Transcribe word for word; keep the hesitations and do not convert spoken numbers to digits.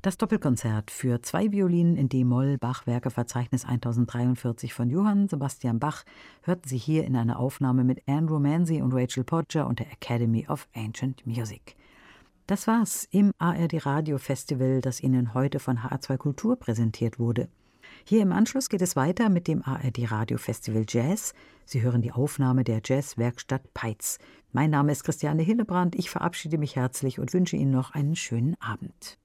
Das Doppelkonzert für zwei Violinen in D-Moll, Bach-Werkeverzeichnis tausenddreiundvierzig von Johann Sebastian Bach, hörten Sie hier in einer Aufnahme mit Andrew Manzi und Rachel Podger und der Academy of Ancient Music. Das war's im A R D Radio Festival, das Ihnen heute von H R zwei Kultur präsentiert wurde. Hier im Anschluss geht es weiter mit dem A R D Radio Festival Jazz. Sie hören die Aufnahme der Jazzwerkstatt Peitz. Mein Name ist Christiane Hillebrand. Ich verabschiede mich herzlich und wünsche Ihnen noch einen schönen Abend.